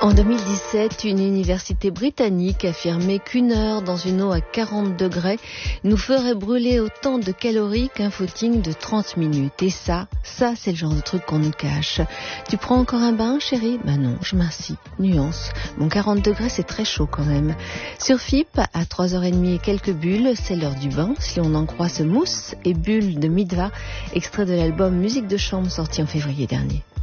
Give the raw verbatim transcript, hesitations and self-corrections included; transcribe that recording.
En deux mille dix-sept, une université britannique affirmait qu'une heure dans une eau à quarante degrés nous ferait brûler autant de calories qu'un footing de trente minutes. Et ça, ça c'est le genre de truc qu'on nous cache. Tu prends encore un bain, chérie? Ben non, je m'incie. Nuance. Bon, quarante degrés, c'est très chaud quand même. Sur F I P, à trois heures trente et quelques bulles, c'est l'heure du bain, si on en croit ce mousse et bulles de Midva, extrait de l'album Musique de chambre sorti en février dernier.